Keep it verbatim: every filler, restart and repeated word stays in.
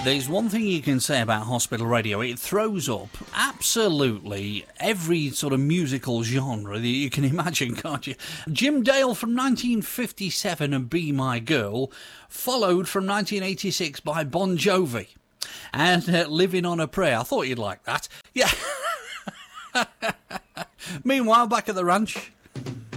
There's one thing you can say about Hospital Radio. It throws up absolutely every sort of musical genre that you can imagine, can't you? Jim Dale from nineteen fifty-seven and Be My Girl, followed from nineteen eighty-six by Bon Jovi. And uh, Living on a Prayer. I thought you'd like that. Yeah. Meanwhile, back at the ranch,